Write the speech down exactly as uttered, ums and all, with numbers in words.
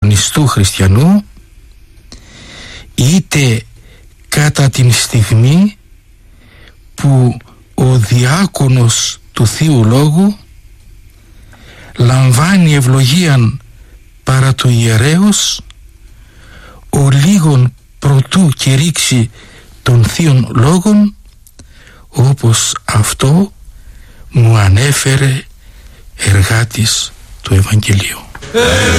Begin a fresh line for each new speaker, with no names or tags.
νηστού χριστιανού, είτε κατά την στιγμή που ο διάκονος του Θείου Λόγου λαμβάνει ευλογίαν παρά το ιερέως, ο λίγον προτού κηρύξει των Θείων Λόγων, όπως αυτό μου ανέφερε εργάτης του Ευαγγελίου.